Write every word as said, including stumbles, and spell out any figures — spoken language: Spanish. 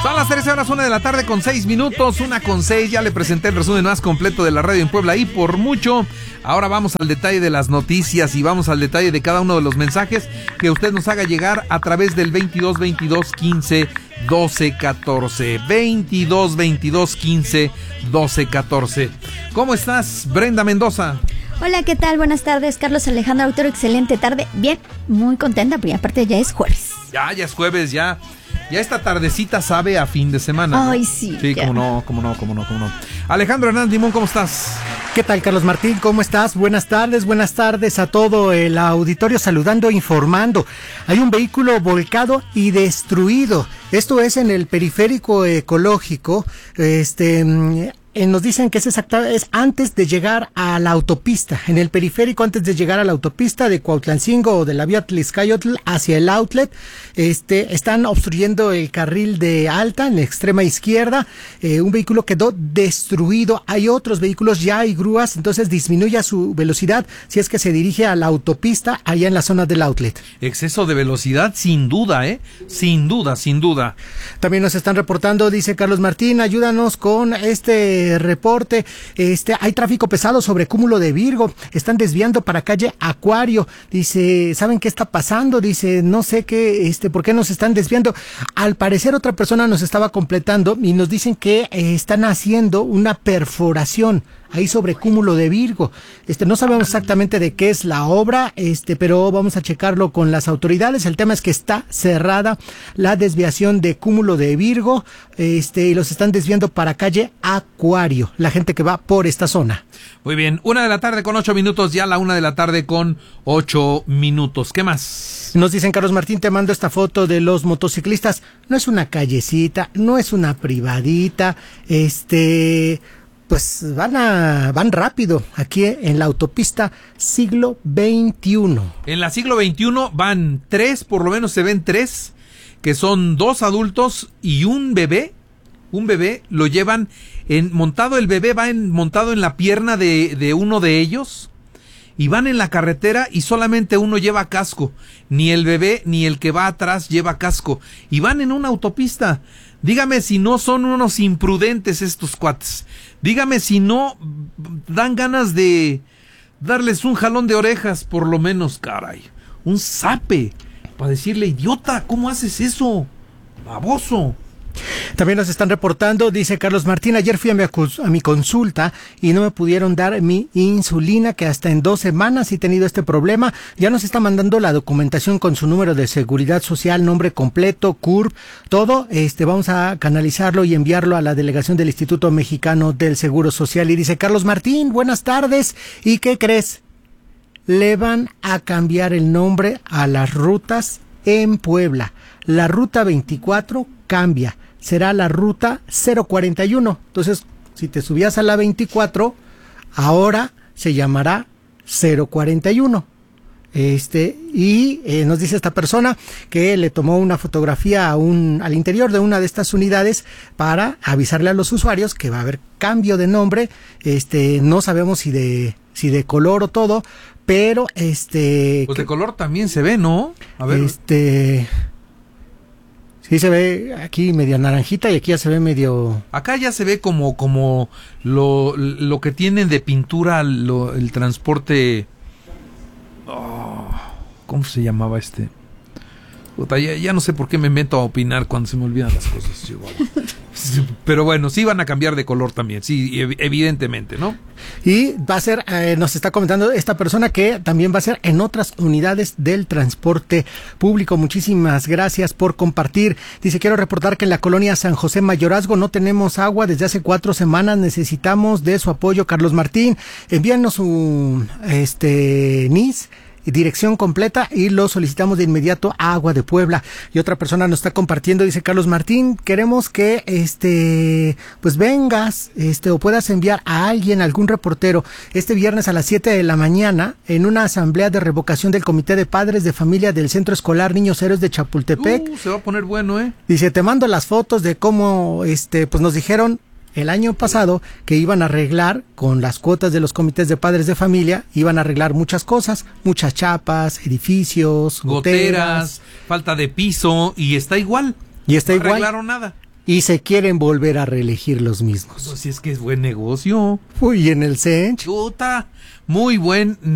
Son las trece horas, una de la tarde con seis minutos, una con seis. Ya le presenté el resumen más completo de la radio en Puebla y por mucho. Ahora vamos al detalle de las noticias y vamos al detalle de cada uno de los mensajes que usted nos haga llegar a través del veintidós veintidós quince doce catorce. veintidós veintidós quince doce catorce. ¿Cómo estás, Brenda Mendoza? Hola, ¿qué tal? Buenas tardes, Carlos Alejandro Autor, excelente tarde. Bien, muy contenta, porque aparte ya es jueves. Ya, ya es jueves, ya. Ya esta tardecita sabe a fin de semana, ¿no? Ay, sí. Sí, ya. cómo no, cómo no, cómo no, cómo no. Alejandro Hernández Limón, ¿cómo estás? ¿Qué tal, Carlos Martín? ¿Cómo estás? Buenas tardes, buenas tardes a todo el auditorio, saludando e informando. Hay un vehículo volcado y destruido. Esto es en el periférico ecológico. Este... Eh, nos dicen que es exacta, es antes de llegar a la autopista, en el periférico, antes de llegar a la autopista de Cuautlancingo o de la vía Tlixcayotl hacia el outlet. Este, están obstruyendo el carril de alta en la extrema izquierda. Eh, un vehículo quedó destruido. Hay otros vehículos, ya hay grúas, entonces disminuya su velocidad si es que se dirige a la autopista allá en la zona del outlet. Exceso de velocidad, sin duda, ¿eh? Sin duda, sin duda. También nos están reportando, dice Carlos Martín, ayúdanos con este reporte. Este, hay tráfico pesado sobre Cúmulo de Virgo, están desviando para calle Acuario. Dice, ¿saben qué está pasando? Dice, no sé qué, este, ¿por qué nos están desviando? Al parecer otra persona nos estaba completando y nos dicen que eh, están haciendo una perforación ahí sobre Cúmulo de Virgo. Este, no sabemos exactamente de qué es la obra, este, pero vamos a checarlo con las autoridades. El tema es que está cerrada la desviación de Cúmulo de Virgo, este, y los están desviando para calle Acuario, la gente que va por esta zona. Muy bien, una de la tarde con ocho minutos, ya la una de la tarde con ocho minutos. ¿Qué más? Nos dicen, Carlos Martín, te mando esta foto de los motociclistas. No es una callecita, no es una privadita, este... pues van a van rápido aquí en la autopista siglo veintiuno. En la siglo veintiuno van tres, por lo menos se ven tres, que son dos adultos y un bebé. Un bebé lo llevan en montado, el bebé va en, montado en la pierna de, de uno de ellos y van en la carretera y solamente uno lleva casco. Ni el bebé ni el que va atrás lleva casco y van en una autopista. Dígame si no son unos imprudentes estos cuates. Dígame si no dan ganas de darles un jalón de orejas, por lo menos, caray. Un zape para decirle, idiota, ¿cómo haces eso? Baboso. También nos están reportando, dice Carlos Martín, ayer fui a mi, a mi consulta y no me pudieron dar mi insulina, que hasta en dos semanas he tenido este problema. Ya nos está mandando la documentación con su número de seguridad social, nombre completo, C U R P, todo. Este, vamos a canalizarlo y enviarlo a la delegación del Instituto Mexicano del Seguro Social. Y dice Carlos Martín, buenas tardes. ¿Y qué crees? Le van a cambiar el nombre a las rutas en Puebla. La ruta veinticuatro cambia, será la ruta cero cuarenta y uno. Entonces, si te subías a la veinticuatro, ahora se llamará cero cuarenta y uno. Este, y eh, nos dice esta persona que le tomó una fotografía a un, al interior de una de estas unidades para avisarle a los usuarios que va a haber cambio de nombre. Este, no sabemos si de, si de color o todo, pero este... Pues de color también se ve, ¿no? A ver. Este... Sí se ve aquí medio naranjita y aquí ya se ve medio... Acá ya se ve como, como lo, lo que tienen de pintura lo, el transporte... Oh, ¿cómo se llamaba este? Puta, ya, ya no sé por qué me meto a opinar cuando se me olvidan las cosas. Pero bueno, sí van a cambiar de color también, sí, evidentemente, ¿no? Y va a ser, eh, nos está comentando esta persona que también va a ser en otras unidades del transporte público. Muchísimas gracias por compartir. Dice, quiero reportar que en la colonia San José Mayorazgo no tenemos agua desde hace cuatro semanas. Necesitamos de su apoyo, Carlos Martín. Envíanos su este N I S, dirección completa, y lo solicitamos de inmediato a Agua de Puebla. Y otra persona nos está compartiendo, dice Carlos Martín, queremos que este pues vengas este o puedas enviar a alguien, algún reportero, este viernes a las siete de la mañana en una asamblea de revocación del Comité de Padres de Familia del Centro Escolar Niños Héroes de Chapultepec. Uh, se va a poner bueno, ¿eh? Dice, te mando las fotos de cómo este pues nos dijeron el año pasado que iban a arreglar con las cuotas de los comités de padres de familia, iban a arreglar muchas cosas, muchas chapas, edificios, goteras, goteras, falta de piso, y está igual. Y está no igual. arreglaron nada. y se quieren volver a reelegir los mismos. Pues si es que es buen negocio. Uy, en el C E N C H. Chuta, muy buen